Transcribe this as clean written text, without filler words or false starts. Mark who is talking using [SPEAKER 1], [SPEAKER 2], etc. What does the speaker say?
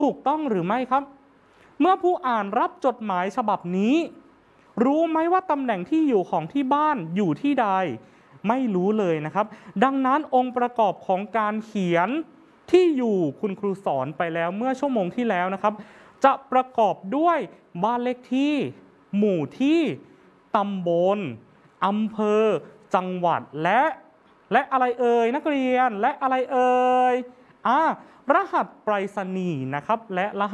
[SPEAKER 1] ถูกต้องหรือไม่ครับเมื่อผู้อ่านรับจดหมายฉบับนี้รู้ไหมว่าตำแหน่งที่อยู่ของที่บ้านอยู่ที่ใดไม่รู้เลยนะครับดังนั้นองค์ประกอบของการเขียนที่อยู่คุณครูสอนไปแล้วเมื่อชั่วโมงที่แล้วนะครับจะประกอบด้วยบ้านเลขที่หมู่ที่ตำบลอำเภอจังหวัดและอะไรเอ่ยนักเรียนและอะไรเอ่ยรหัสไปรษณีย์นะครับและรหัส